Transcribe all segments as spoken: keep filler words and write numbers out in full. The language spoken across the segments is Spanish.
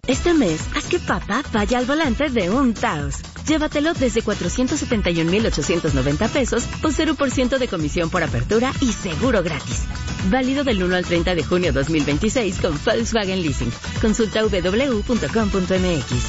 Este mes, haz que papá vaya al volante de un Taos. Llévatelo desde cuatrocientos setenta y un mil ochocientos noventa pesos o cero por ciento de comisión por apertura y seguro gratis. Válido del uno al treinta de junio dos mil veintiséis con Volkswagen Leasing. Consulta doble u doble u doble u punto com punto m x.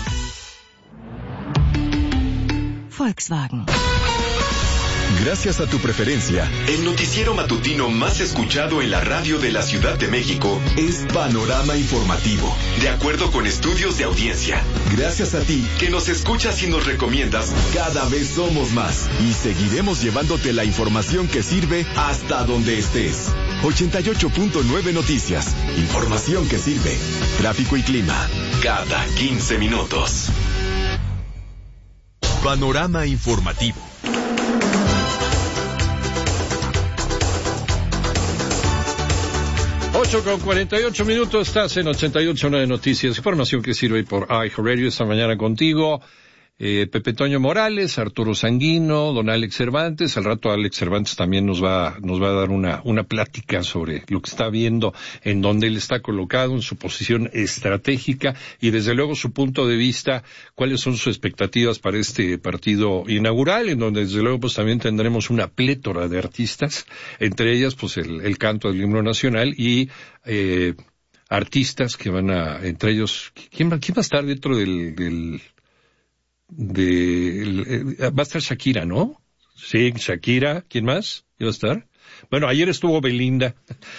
Volkswagen. Gracias a tu preferencia, el noticiero matutino más escuchado en la radio de la Ciudad de México es Panorama Informativo, de acuerdo con estudios de audiencia. Gracias a ti, que nos escuchas y nos recomiendas, cada vez somos más y seguiremos llevándote la información que sirve hasta donde estés. ochenta y ocho punto nueve Noticias, información que sirve. Tráfico y clima, cada quince minutos. Panorama Informativo. ocho con cuarenta y ocho minutos, estás en ochenta y ocho punto nueve Noticias, información que sirve por iHeartRadio. Esta mañana contigo, eh, Pepe Toño Morales, Arturo Sanguino, don Alex Cervantes. Al rato Alex Cervantes también nos va, nos va a dar una, una plática sobre lo que está viendo, en donde él está colocado, en su posición estratégica y desde luego su punto de vista, cuáles son sus expectativas para este partido inaugural, en donde desde luego pues también tendremos una plétora de artistas, entre ellas pues el, el canto del himno nacional y eh, artistas que van a, entre ellos, ¿quién va, quién va a estar dentro del, del de el, va a estar Shakira, ¿no? Sí, Shakira, ¿quién más iba a estar? Bueno, ayer estuvo Belinda.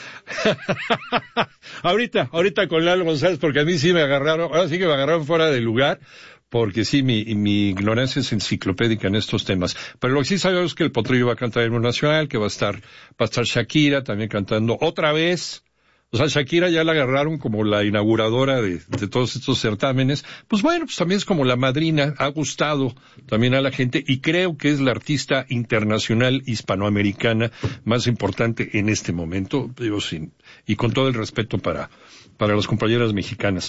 ahorita, ahorita con Lalo González, porque a mí sí me agarraron, ahora sí que me agarraron fuera de lugar, porque sí, mi, mi ignorancia es enciclopédica en estos temas. Pero lo que sí sabemos es que el Potrillo va a cantar el himno nacional, que va a estar, va a estar Shakira también cantando otra vez. O sea, Shakira ya la agarraron como la inauguradora de, de todos estos certámenes. Pues bueno, pues también es como la madrina, ha gustado también a la gente y creo que es la artista internacional hispanoamericana más importante en este momento, digo, sin, y con todo el respeto para, para las compañeras mexicanas.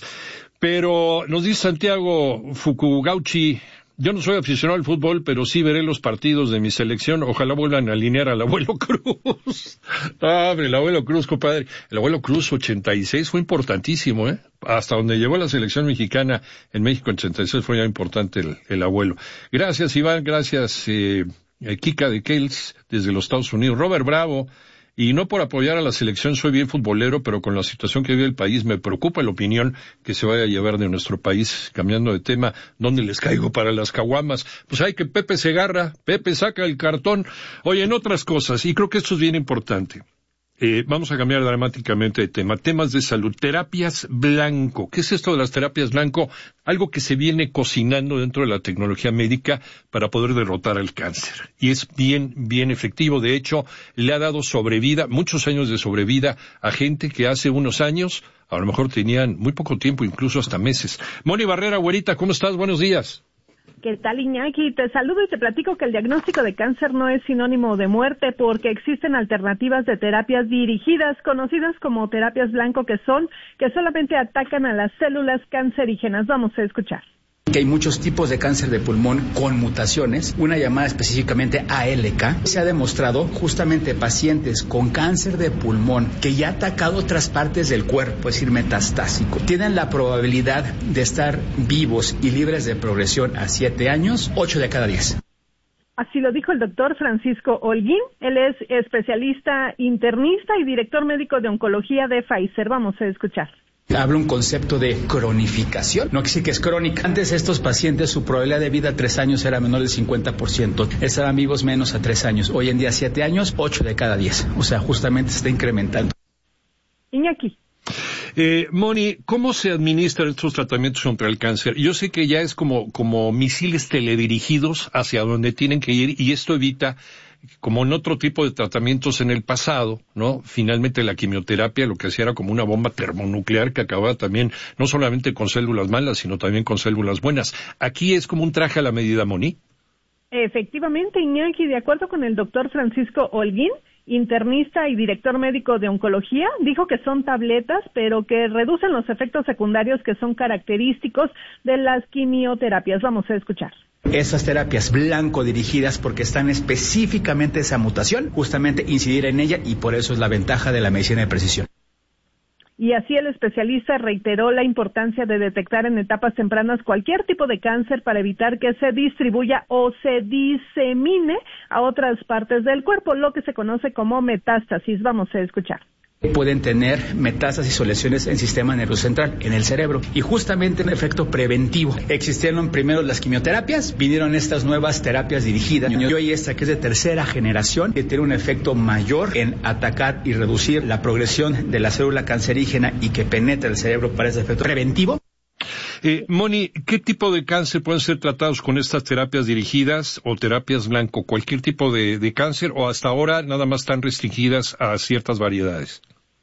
Pero nos dice Santiago Fukugauchi, yo no soy aficionado al fútbol, pero sí veré los partidos de mi selección. Ojalá vuelvan a alinear al abuelo Cruz. Ah, hombre, el abuelo Cruz, compadre. El abuelo Cruz, ochenta y seis, fue importantísimo, ¿eh? Hasta donde llegó la selección mexicana en México en ochenta y seis fue ya importante el, el abuelo. Gracias, Iván. Gracias, eh, Kika de Kels, desde los Estados Unidos. Robert Bravo. Y no por apoyar a la selección soy bien futbolero, pero con la situación que vive el país me preocupa la opinión que se vaya a llevar de nuestro país. Cambiando de tema, ¿dónde les caigo para las caguamas? Pues hay que Pepe se agarra, Pepe saca el cartón. Oye, en otras cosas, y creo que esto es bien importante. Eh, vamos a cambiar dramáticamente de tema. Temas de salud. Terapias blanco. ¿Qué es esto de las terapias blanco? Algo que se viene cocinando dentro de la tecnología médica para poder derrotar al cáncer. Y es bien, bien efectivo. De hecho, le ha dado sobrevida, muchos años de sobrevida a gente que hace unos años, a lo mejor tenían muy poco tiempo, incluso hasta meses. Moni Barrera, güerita, ¿cómo estás? Buenos días. ¿Qué tal, Iñaki? Te saludo y te platico que el diagnóstico de cáncer no es sinónimo de muerte porque existen alternativas de terapias dirigidas, conocidas como terapias blanco, que son, que solamente atacan a las células cancerígenas. Vamos a escuchar. Que hay muchos tipos de cáncer de pulmón con mutaciones, una llamada específicamente A L K. Se ha demostrado justamente pacientes con cáncer de pulmón que ya ha atacado otras partes del cuerpo, es decir, metastásico, tienen la probabilidad de estar vivos y libres de progresión a siete años, ocho de cada diez. Así lo dijo el doctor Francisco Holguín. Él es especialista internista y director médico de oncología de Pfizer. Vamos a escuchar. Habla un concepto de cronificación, no quiere decir que es crónica. Antes estos pacientes, su probabilidad de vida a tres años era menor del cincuenta por ciento. Estaban vivos menos a tres años. Hoy en día siete años, ocho de cada diez. O sea, justamente se está incrementando. Iñaki. Eh, Moni, ¿cómo se administran estos tratamientos contra el cáncer? Yo sé que ya es como, como misiles teledirigidos hacia donde tienen que ir y esto evita, como en otro tipo de tratamientos en el pasado, ¿no? Finalmente la quimioterapia lo que hacía era como una bomba termonuclear que acababa también no solamente con células malas, sino también con células buenas. Aquí es como un traje a la medida, Moni. Efectivamente, Iñaki, de acuerdo con el doctor Francisco Holguín, internista y director médico de oncología, dijo que son tabletas, pero que reducen los efectos secundarios que son característicos de las quimioterapias. Vamos a escuchar. Esas terapias blanco dirigidas porque están específicamente esa mutación, justamente incidir en ella y por eso es la ventaja de la medicina de precisión. Y así el especialista reiteró la importancia de detectar en etapas tempranas cualquier tipo de cáncer para evitar que se distribuya o se disemine a otras partes del cuerpo, lo que se conoce como metástasis. Vamos a escuchar. Pueden tener metástasis o lesiones en el sistema nervioso central, en el cerebro, y justamente un efecto preventivo. Existieron primero las quimioterapias, vinieron estas nuevas terapias dirigidas, y hoy esta que es de tercera generación, que tiene un efecto mayor en atacar y reducir la progresión de la célula cancerígena y que penetra el cerebro para ese efecto preventivo. Eh, Moni, ¿qué tipo de cáncer pueden ser tratados con estas terapias dirigidas o terapias blanco? ¿Cualquier tipo de, de cáncer o hasta ahora nada más están restringidas a ciertas variedades?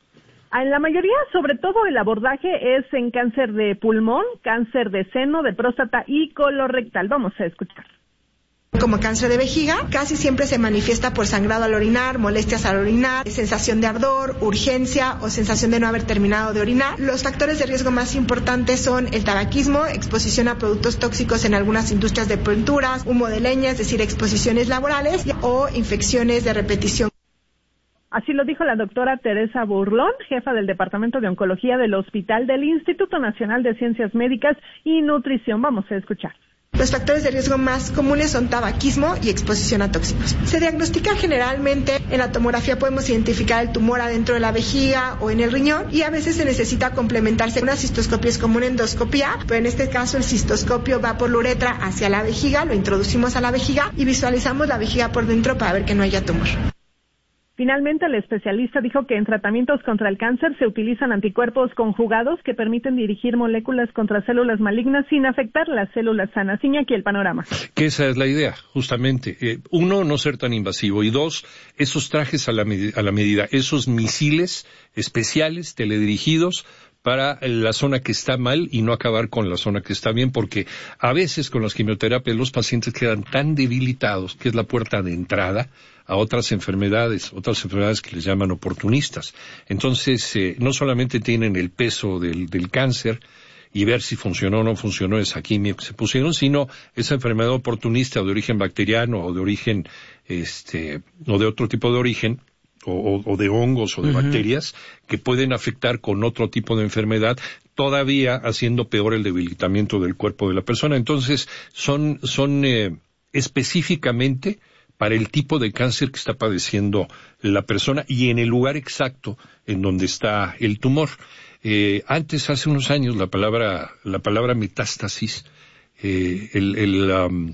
En la mayoría, sobre todo el abordaje es en cáncer de pulmón, cáncer de seno, de próstata y colorectal. Vamos a escuchar. Como cáncer de vejiga, casi siempre se manifiesta por sangrado al orinar, molestias al orinar, sensación de ardor, urgencia o sensación de no haber terminado de orinar. Los factores de riesgo más importantes son el tabaquismo, exposición a productos tóxicos en algunas industrias de pinturas, humo de leña, es decir, exposiciones laborales o infecciones de repetición. Así lo dijo la doctora Teresa Burlón, jefa del Departamento de Oncología del Hospital del Instituto Nacional de Ciencias Médicas y Nutrición. Vamos a escuchar. Los factores de riesgo más comunes son tabaquismo y exposición a tóxicos. Se diagnostica generalmente, en la tomografía podemos identificar el tumor adentro de la vejiga o en el riñón, y a veces se necesita complementarse. Una cistoscopia es como una endoscopia, pero en este caso el cistoscopio va por la uretra hacia la vejiga, lo introducimos a la vejiga y visualizamos la vejiga por dentro para ver que no haya tumor. Finalmente, el especialista dijo que en tratamientos contra el cáncer se utilizan anticuerpos conjugados que permiten dirigir moléculas contra células malignas sin afectar las células sanas. Iñaki, el panorama. Que esa es la idea, justamente. Eh, uno, no ser tan invasivo. Y dos, esos trajes a la, a la medida, esos misiles especiales, teledirigidos, para la zona que está mal y no acabar con la zona que está bien, porque a veces con las quimioterapias los pacientes quedan tan debilitados, que es la puerta de entrada a otras enfermedades, otras enfermedades que les llaman oportunistas. Entonces, eh, no solamente tienen el peso del, del cáncer y ver si funcionó o no funcionó esa quimio que se pusieron, sino esa enfermedad oportunista o de origen bacteriano o de origen, este, o de otro tipo de origen, O, o, o de hongos o de uh-huh. bacterias que pueden afectar con otro tipo de enfermedad, todavía haciendo peor el debilitamiento del cuerpo de la persona. Entonces, son, son eh, específicamente para el tipo de cáncer que está padeciendo la persona y en el lugar exacto en donde está el tumor. Eh, antes, hace unos años, la palabra, la palabra metástasis, eh, el, el, um,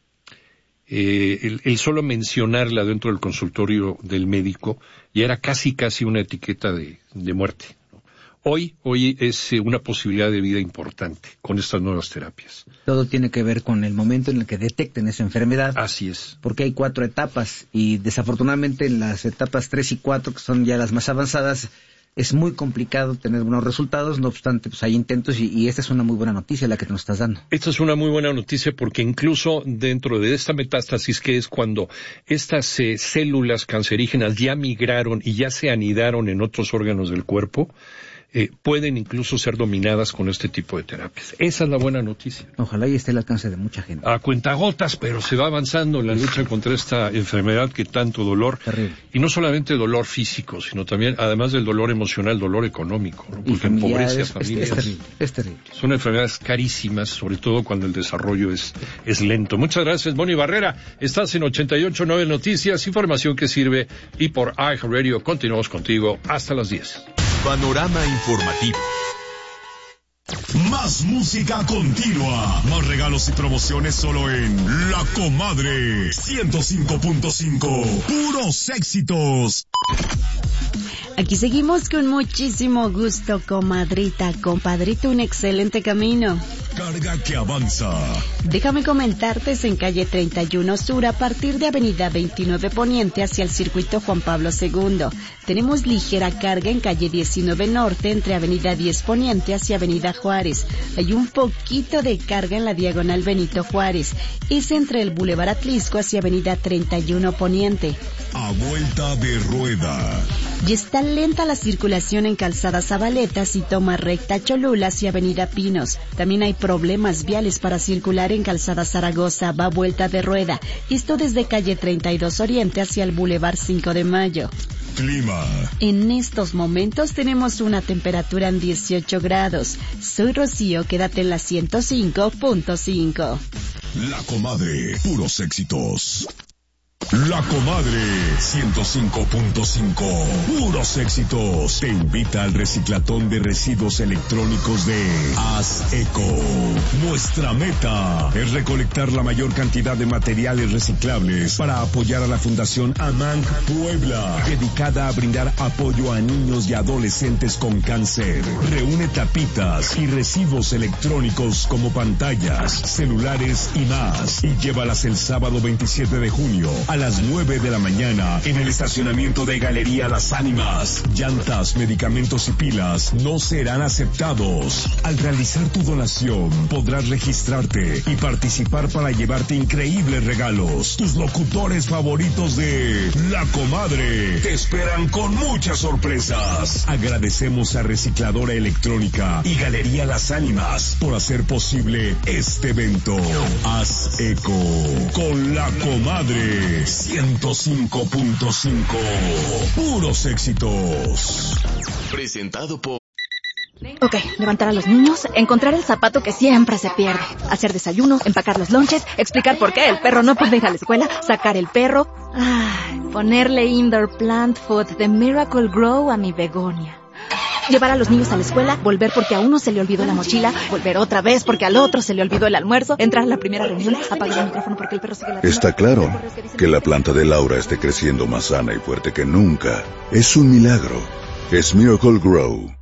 Eh, el, el solo mencionarla dentro del consultorio del médico ya era casi casi una etiqueta de, de muerte, ¿no? Hoy, hoy es eh, una posibilidad de vida importante con estas nuevas terapias. Todo tiene que ver con el momento en el que detecten esa enfermedad. Así es. Porque hay cuatro etapas y desafortunadamente en las etapas tres y cuatro, que son ya las más avanzadas, es muy complicado tener buenos resultados. No obstante, pues hay intentos y, y esta es una muy buena noticia la que nos estás dando. Esta es una muy buena noticia porque incluso dentro de esta metástasis, que es cuando estas eh, células cancerígenas ya migraron y ya se anidaron en otros órganos del cuerpo, eh, pueden incluso ser dominadas con este tipo de terapias. Esa es la buena noticia. Ojalá y esté al alcance de mucha gente. A cuentagotas, pero se va avanzando en la lucha contra esta enfermedad que tanto dolor, terrible. Y no solamente dolor físico, sino también, además del dolor emocional, dolor económico, ¿no? Porque empobrece a familias. Es, es terrible, es terrible. Son enfermedades carísimas, sobre todo cuando el desarrollo es, es lento. Muchas gracias, Moni Barrera. Estás en ochenta y ocho punto nueve Noticias, información que sirve, y por iHeartRadio. Continuamos contigo hasta las diez. Panorama informativo. Más música continua, más regalos y promociones solo en La Comadre ciento cinco punto cinco. Puros éxitos. Aquí seguimos con muchísimo gusto, comadrita, compadrito, un excelente camino. Carga que avanza. Déjame comentarte, es en calle treinta y uno Sur, a partir de avenida veintinueve Poniente hacia el circuito Juan Pablo segundo. Tenemos ligera carga en calle diecinueve Norte, entre avenida diez Poniente hacia avenida Juárez. Hay un poquito de carga en la diagonal Benito Juárez. Es entre el Boulevard Atlisco hacia avenida treinta y uno Poniente. A vuelta de rueda. Y está lenta la circulación en Calzada Zabaletas y toma recta Cholula hacia avenida Pinos. También hay problemas viales para circular en Calzada Zaragoza, va vuelta de rueda. Esto desde calle treinta y dos Oriente hacia el Boulevard cinco de Mayo. Clima. En estos momentos tenemos una temperatura en dieciocho grados. Soy Rocío, quédate en la ciento cinco punto cinco. La Comadre, puros éxitos. La Comadre, ciento cinco punto cinco, puros éxitos. Te invita al reciclatón de residuos electrónicos de Haz Eco. Nuestra meta es recolectar la mayor cantidad de materiales reciclables para apoyar a la Fundación AMANC Puebla, dedicada a brindar apoyo a niños y adolescentes con cáncer. Reúne tapitas y residuos electrónicos como pantallas, celulares y más, y llévalas el sábado veintisiete de junio a las nueve de la mañana en el estacionamiento de Galería Las Ánimas. Llantas, medicamentos y pilas no serán aceptados. Al realizar tu donación podrás registrarte y participar para llevarte increíbles regalos. Tus locutores favoritos de La Comadre te esperan con muchas sorpresas. Agradecemos a Recicladora Electrónica y Galería Las Ánimas por hacer posible este evento. Haz Eco con La Comadre ciento cinco punto cinco. Puros éxitos. Presentado por... Ok, levantar a los niños, encontrar el zapato que siempre se pierde, hacer desayuno, empacar los lonches, explicar por qué el perro no puede ir a la escuela, sacar el perro, ay, ponerle indoor plant food de Miracle Grow a mi begonia. Llevar a los niños a la escuela, volver porque a uno se le olvidó la mochila, volver otra vez porque al otro se le olvidó el almuerzo, entrar a la primera reunión, apagar el micrófono porque el perro sigue ladrando. Está claro que la planta de Laura esté creciendo más sana y fuerte que nunca. Es un milagro. Es Miracle Grow.